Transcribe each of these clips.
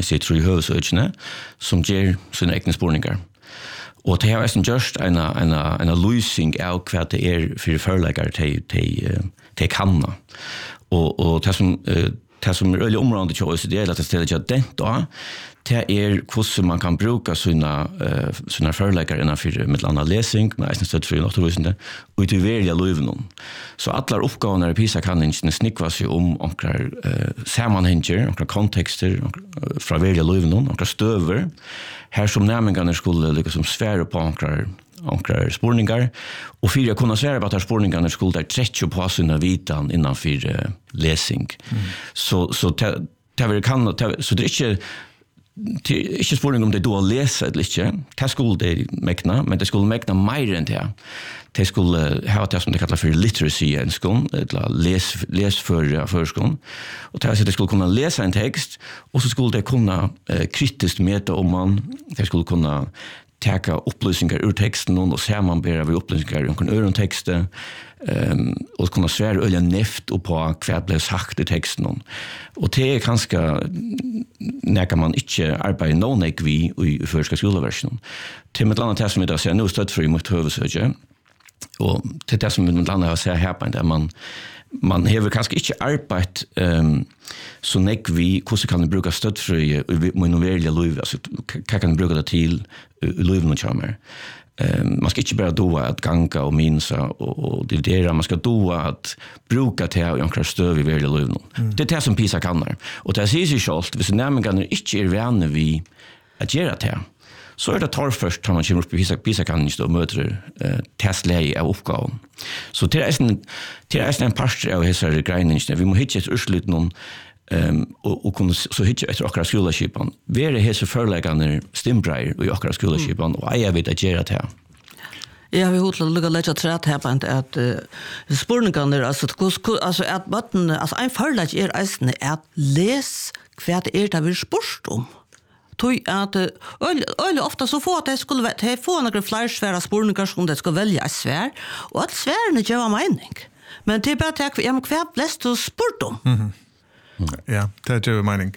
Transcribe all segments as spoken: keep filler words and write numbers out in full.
jeg sier tror i høvesøkene, som ger sine egne spurningar. Og det har vært gjørst en, en, en løsning av hva det er for førleggere til, til, til kanna. Og, og det som, det som er veldig områdende til O E C D, at det stedet ikke den da, det er hvordan man kan bruke sine, uh, sine førleggere innenfor med annen lesing, med eisen støtt for åttevisende, og i tilverlige løyvene. Så alle oppgavene i PISA-kanningene snikver seg om omkring uh, sammenhenger, omkring kontekster, omkring, fra verlige løyvene, omkring støver, her som nærmengene skulle liksom svære på omkring omkring spurningar, og for å kunne svære på at spurningene skulle der tretje på sine vitan innenfor uh, lesing. Mm. Så, så, te, te, kan, te, så det er ikke Det er ikke spurning om det du har lest eller ikke. Det skulle de mekna, men det skulle mekna mer enn det. Det skulle ha det som det kallar for literacy i en skån, eller les, lesføre for skån. Og det er at de skulle kunne lese en tekst, og så skulle de kunne eh, kritisk mete om man, de skulle kunne teka upplysningar ur texten och sammanbära vi upplysningar om ur texten um, och kunna svära öliga neft och på vad blev sagt i texten. Och det är ganska när man inte arbetar någon vi i förska skolversionen. Till med andra test med att säga nu stöd för mot huvudsöka. Och till det som med andra har säga här på där man man har kanske inte arbetat um, så nek vi hur kan du bruka stödfri i monoverliga liv alltså kan kan bruka det till liv och charmer. Um, man ska inte bara doa att ganga och minsa och, och det är det man ska doa att bruka det och ankra stöv i verliga liv. Mm. Det är det som PISA kan. Och det säger sig självt hvis nämligen inte är vänner vi att göra det. Så är det tar först tar man kommer upp i PISA kan inte då möter eh, testläge av uppgåvan. Så det är en det är en part av hela grejen. Vi måste hitta ett urslut någon ehm och och kunna så hitta ett akkurat skolskipan. Vi är det så förläggande stimbrejer och akkurat skolskipan och jag vet att göra det här. Ja, vi har lugga lägga trätt här på att uh, spurningarna alltså alltså att botten alltså en förlägg är eisen att läs kvärt är det vi spurst om. Tui at öll ofta så får att det skulle det få några fler svära spurningar som det ska välja ett svär och att svärna gör mening. Men det är bara att jag kvar bläst och spurt om. Mhm. Ja, det gör mening.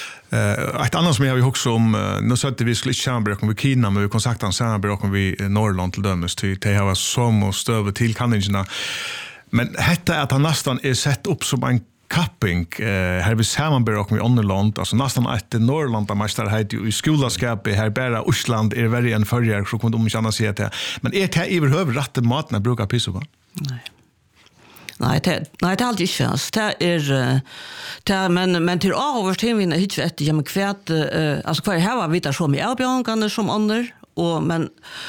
Eh ett annat som jag har också om nu så att vi skulle chamber om vi Kina men vi kontaktar chamber om vi Norrland till dömes till det har som och stöv till kanningarna. Men detta att han nästan är sett upp som en kapping eh här vi sammanbör och med Underland alltså nästan ett Norrlanda mästerhet i skolaskap här bara Island är väldigt en förjar så kommer de inte annars se det men är det överhuvud rätt maten att bruka pissa på nej nej det nej det är alltid chans det är det men men till över till vi inte vet jag med kvärt alltså kvar här var vi där så med erbjudanden som andra och men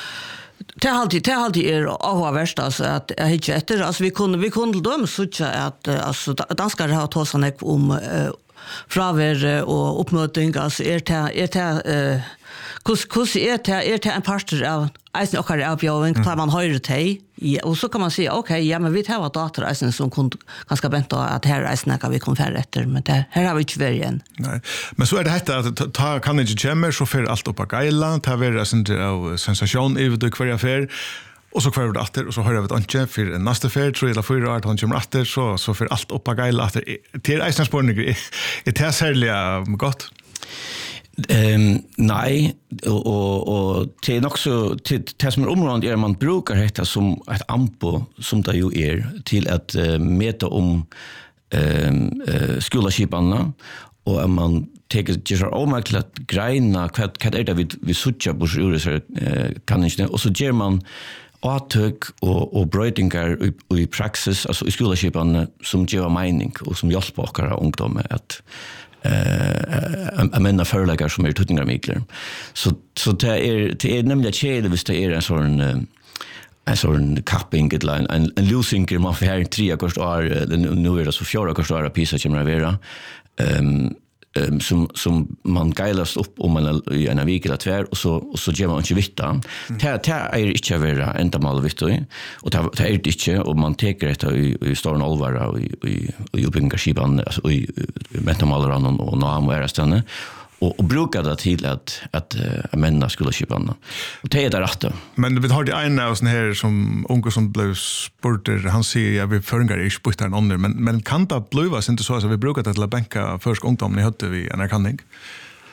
det har alltid det har alltid är avvärst alltså att jag inte efter alltså vi kunde vi kunde döma så att alltså danskar har tagit såna om uh, fraver och uppmötning alltså är det är det kus kus är det är det en pastor av isen och har avbjudning tar man höra till och så kan man säga okej okay, ja men vi tar vad dator isen som kunde ganska bänt att här isen kan vi konferera efter men det här har vi inte varit igen. Nej. Men så är det detta att ta kan inte kämmer så för allt upp på Gailand ta vara sånt av sensation i det kvar affär och så kvar det åter och så har jag vet inte för nästa affär tror jag eller fyra år han kommer åter så så för allt upp på Gailand till isen spårning är det särskilt gott. Um, nej och och och det är också till det som är området är man brukar detta som ett ampo som det ju är till att uh, mäta om um, uh, skolskiparna och om man tar just omakt att greina vad vad är det vi vi söker på ur så kan inte och så ger man åtök och och brötingar i, i praxis alltså i skolskiparna som ger mening och som hjälper oss ungdomar att eh uh, amena förläggar som är tutningar mikler. Så så det är det är nämligen tjäder visst det är en sån en sån capping ett line en en losing man för här tre kost år nu är det så fjärde kost år pizza som är vara ehm um, som som man geilas upp om man i en vecka eller två och så och så ger man inte vitta. Det det är inte vara ända mal vitt och det det är inte och man tar det i i stor allvar och i i i uppbyggarskipan alltså i metamalarna och namn och resten och och brukar det till att att uh, männa skulle skipan. Och det är det rätta. Men vi har det ena av sån här som onkel som blev sporter han säger jag vill förngar är sportar en annan men men kan det bluva inte så att vi brukar det till att bänka först ungdom ni hade vi en kanning.